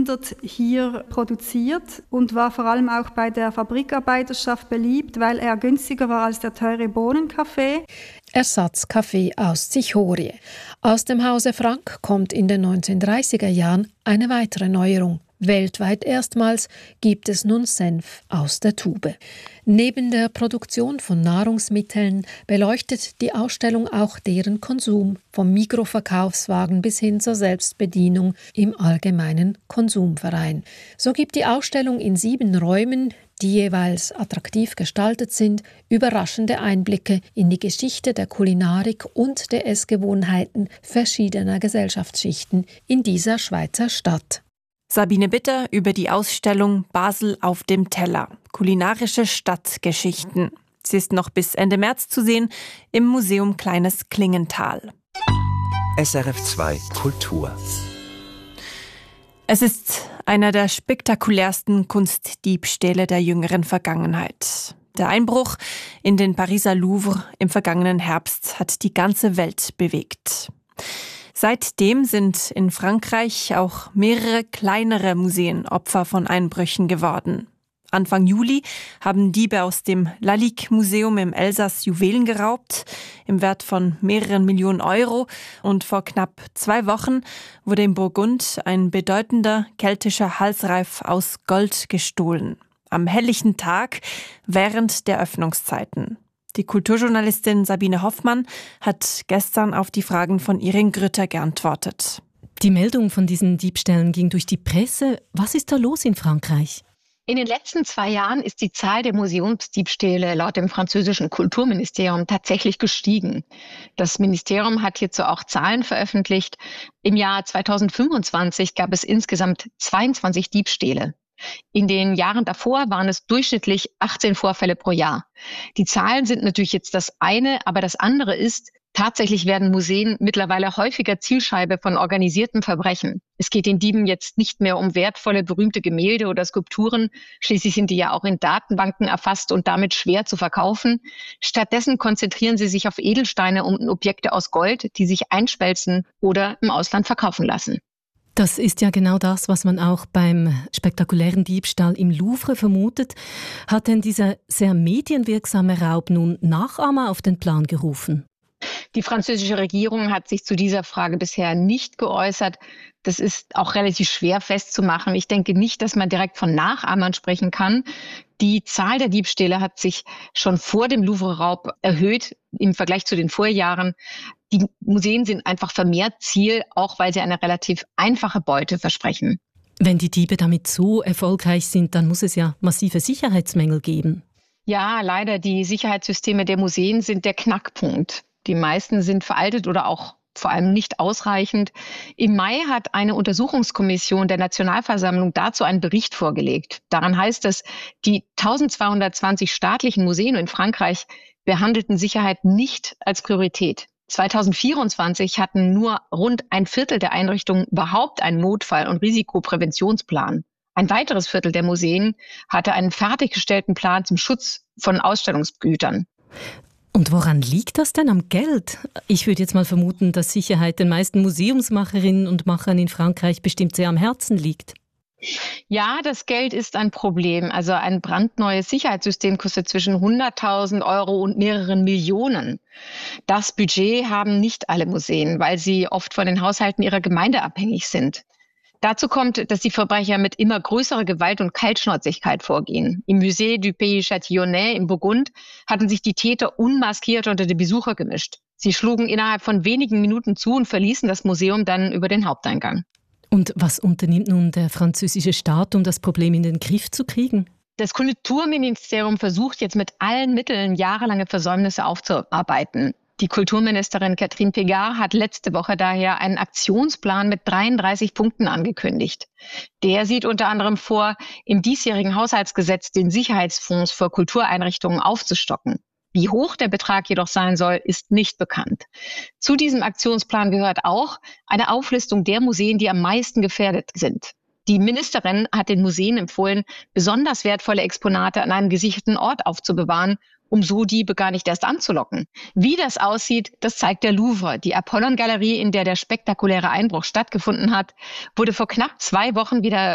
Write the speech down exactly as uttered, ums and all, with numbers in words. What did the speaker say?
Jahrhundert hier produziert und war vor allem auch bei der Fabrikarbeiterschaft beliebt, weil er günstiger war als der teure Bohnenkaffee. Ersatzkaffee aus Cichorie. Aus dem Hause Frank kommt in den neunzehnhundertdreißiger Jahren eine weitere Neuerung. Weltweit erstmals gibt es nun Senf aus der Tube. Neben der Produktion von Nahrungsmitteln beleuchtet die Ausstellung auch deren Konsum, vom Mikroverkaufswagen bis hin zur Selbstbedienung im allgemeinen Konsumverein. So gibt die Ausstellung in sieben Räumen, die jeweils attraktiv gestaltet sind, überraschende Einblicke in die Geschichte der Kulinarik und der Essgewohnheiten verschiedener Gesellschaftsschichten in dieser Schweizer Stadt. Sabine Bitter über die Ausstellung Basel auf dem Teller – kulinarische Stadtgeschichten. Sie ist noch bis Ende März zu sehen im Museum Kleines Klingenthal. S R F zwei Kultur. Es ist einer der spektakulärsten Kunstdiebstähle der jüngeren Vergangenheit. Der Einbruch in den Pariser Louvre im vergangenen Herbst hat die ganze Welt bewegt. Seitdem sind in Frankreich auch mehrere kleinere Museen Opfer von Einbrüchen geworden. Anfang Juli haben Diebe aus dem Lalique-Museum im Elsass Juwelen geraubt, im Wert von mehreren Millionen Euro. Und vor knapp zwei Wochen wurde in Burgund ein bedeutender keltischer Halsreif aus Gold gestohlen. Am helllichten Tag während der Öffnungszeiten. Die Kulturjournalistin Sabine Hoffmann hat gestern auf die Fragen von Irene Grütter geantwortet. Die Meldung von diesen Diebstählen ging durch die Presse. Was ist da los in Frankreich? In den letzten zwei Jahren ist die Zahl der Museumsdiebstähle laut dem französischen Kulturministerium tatsächlich gestiegen. Das Ministerium hat hierzu auch Zahlen veröffentlicht. Im Jahr zweitausendfünfundzwanzig gab es insgesamt zweiundzwanzig Diebstähle. In den Jahren davor waren es durchschnittlich achtzehn Vorfälle pro Jahr. Die Zahlen sind natürlich jetzt das eine, aber das andere ist, tatsächlich werden Museen mittlerweile häufiger Zielscheibe von organisiertem Verbrechen. Es geht den Dieben jetzt nicht mehr um wertvolle, berühmte Gemälde oder Skulpturen. Schließlich sind die ja auch in Datenbanken erfasst und damit schwer zu verkaufen. Stattdessen konzentrieren sie sich auf Edelsteine und Objekte aus Gold, die sich einschmelzen oder im Ausland verkaufen lassen. Das ist ja genau das, was man auch beim spektakulären Diebstahl im Louvre vermutet. Hat denn dieser sehr medienwirksame Raub nun Nachahmer auf den Plan gerufen? Die französische Regierung hat sich zu dieser Frage bisher nicht geäußert. Das ist auch relativ schwer festzumachen. Ich denke nicht, dass man direkt von Nachahmern sprechen kann. Die Zahl der Diebstähle hat sich schon vor dem Louvre-Raub erhöht im Vergleich zu den Vorjahren. Die Museen sind einfach vermehrt Ziel, auch weil sie eine relativ einfache Beute versprechen. Wenn die Diebe damit so erfolgreich sind, dann muss es ja massive Sicherheitsmängel geben. Ja, leider, die Sicherheitssysteme der Museen sind der Knackpunkt. Die meisten sind veraltet oder auch vor allem nicht ausreichend. Im Mai hat eine Untersuchungskommission der Nationalversammlung dazu einen Bericht vorgelegt. Daran heißt es, die eintausendzweihundertzwanzig staatlichen Museen in Frankreich behandelten Sicherheit nicht als Priorität. zweitausendvierundzwanzig hatten nur rund ein Viertel der Einrichtungen überhaupt einen Notfall- und Risikopräventionsplan. Ein weiteres Viertel der Museen hatte einen fertiggestellten Plan zum Schutz von Ausstellungsgütern. Und woran liegt das denn am Geld? Ich würde jetzt mal vermuten, dass Sicherheit den meisten Museumsmacherinnen und Machern in Frankreich bestimmt sehr am Herzen liegt. Ja, das Geld ist ein Problem. Also ein brandneues Sicherheitssystem kostet zwischen hunderttausend Euro und mehreren Millionen. Das Budget haben nicht alle Museen, weil sie oft von den Haushalten ihrer Gemeinde abhängig sind. Dazu kommt, dass die Verbrecher mit immer größerer Gewalt und Kaltschnäuzigkeit vorgehen. Im Musée du Pays Châtillonnais in Burgund hatten sich die Täter unmaskiert unter die Besucher gemischt. Sie schlugen innerhalb von wenigen Minuten zu und verließen das Museum dann über den Haupteingang. Und was unternimmt nun der französische Staat, um das Problem in den Griff zu kriegen? Das Kulturministerium versucht jetzt mit allen Mitteln, jahrelange Versäumnisse aufzuarbeiten. Die Kulturministerin Catherine Pégard hat letzte Woche daher einen Aktionsplan mit dreiunddreißig Punkten angekündigt. Der sieht unter anderem vor, im diesjährigen Haushaltsgesetz den Sicherheitsfonds für Kultureinrichtungen aufzustocken. Wie hoch der Betrag jedoch sein soll, ist nicht bekannt. Zu diesem Aktionsplan gehört auch eine Auflistung der Museen, die am meisten gefährdet sind. Die Ministerin hat den Museen empfohlen, besonders wertvolle Exponate an einem gesicherten Ort aufzubewahren, um so Diebe gar nicht erst anzulocken. Wie das aussieht, das zeigt der Louvre. Die Apollon-Galerie, in der der spektakuläre Einbruch stattgefunden hat, wurde vor knapp zwei Wochen wieder